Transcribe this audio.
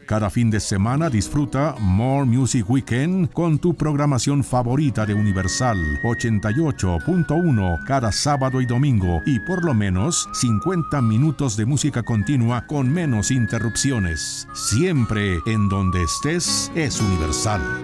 Cada fin de semana disfruta More Music Weekend con tu programación favorita de Universal 88.1 cada sábado y domingo y por lo menos 50 minutos de música continua con menos interrupciones. Siempre en donde estés es Universal.